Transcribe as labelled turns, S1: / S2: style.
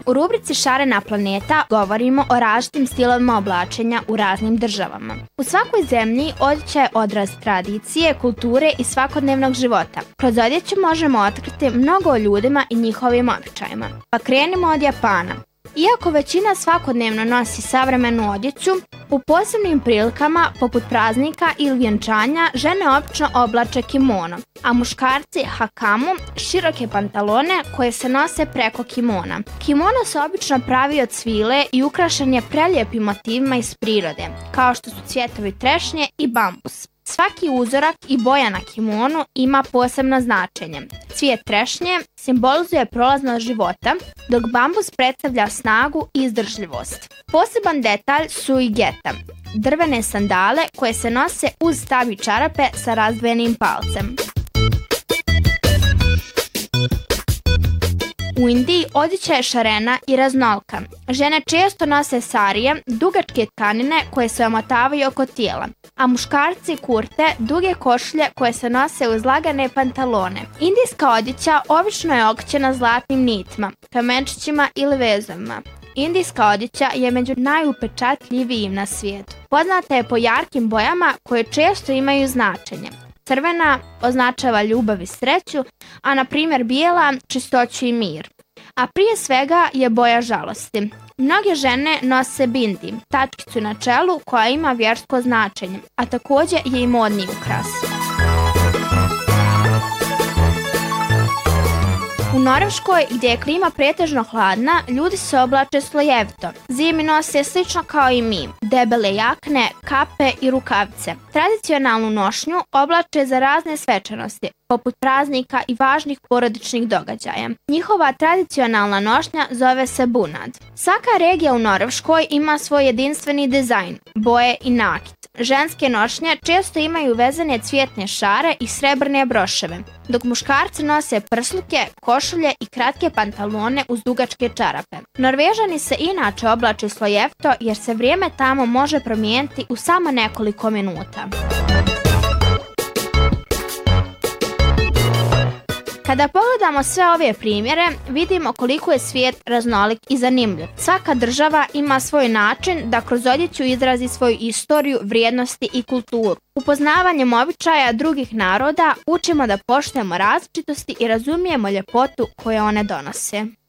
S1: U rubrici Šarena planeta govorimo o različitim stilovima oblačenja u raznim državama. U svakoj zemlji odjeća je odraz tradicije, kulture i svakodnevnog života. Kroz odjeću možemo otkriti mnogo o ljudima i njihovim običajima. Pa krenimo od Japana. Iako većina svakodnevno nosi savremenu odjeću, u posebnim prilikama, poput praznika ili vjenčanja, žene obično oblače kimono, a muškarci hakamu, široke pantalone koje se nose preko kimona. Kimono se obično pravi od svile i ukrašen je prelijepim motivima iz prirode, kao što su cvjetovi trešnje i bambus. Svaki uzorak i boja na kimonu ima posebno značenje. Cvijet trešnje simbolizuje prolaznost života, dok bambus predstavlja snagu i izdržljivost. Poseban detalj su i geta, drvene sandale koje se nose uz stav i čarape sa razdvojenim palcem. U Indiji odjeća je šarena i raznolika. Žene često nose sarije, dugačke tkanine koje se omotavaju oko tijela, a muškarci kurte, duge košulje koje se nose uz lagane pantalone. Indijska odjeća obično je okrčena zlatnim nitima, kamenčićima ili vezovima. Indijska odjeća je među najupečatljivijim na svijetu. Poznata je po jarkim bojama koje često imaju značenje. Crvena označava ljubav i sreću, a na primjer bijela čistoću i mir. A prije svega je boja žalosti. Mnoge žene nose bindi, tačkicu na čelu koja ima vjersko značenje, a također je i modni ukras. U Norveškoj, gdje je klima pretežno hladna, ljudi se oblače slojevito. Zimi nose slično kao i mi, debele jakne, kape i rukavice. Tradicionalnu nošnju oblače za razne svečanosti, poput praznika i važnih porodičnih događaja. Njihova tradicionalna nošnja zove se bunad. Svaka regija u Norveškoj ima svoj jedinstveni dizajn, boje i nakit. Ženske nošnje često imaju vezane cvjetne šare i srebrne broševe, dok muškarci nose prsluke, košulje i kratke pantalone uz dugačke čarape. Norvežani se inače oblače slojevito jer se vrijeme tamo može promijeniti u samo nekoliko minuta. Kada pogledamo sve ove primjere, vidimo koliko je svijet raznolik i zanimljiv. Svaka država ima svoj način da kroz odjeću izrazi svoju istoriju, vrijednosti i kulturu. Upoznavanjem običaja drugih naroda učimo da poštujemo različitosti i razumijemo ljepotu koje one donose.